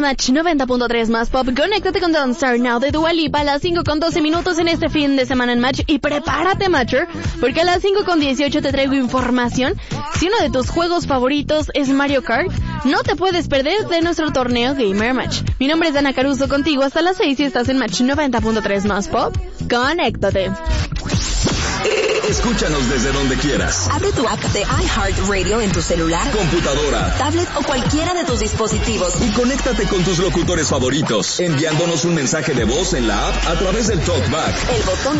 Match 90.3 más pop. Conéctate con Don't Start Now de Dua Lipa a las 5:12 en este fin de semana en Match. Y prepárate, Matcher, porque a las 5:18 te traigo información. Si uno de tus juegos favoritos es Mario Kart, no te puedes perder de nuestro torneo Gamer Match. Mi nombre es Dana Caruso, contigo hasta las 6 y estás en Match 90.3 más pop. Conéctate. Escúchanos desde donde quieras. Abre tu app de iHeartRadio en tu celular, computadora, tablet o cualquiera de tus dispositivos. Y conéctate con tus locutores favoritos, enviándonos un mensaje de voz en la app a través del TalkBack. El botón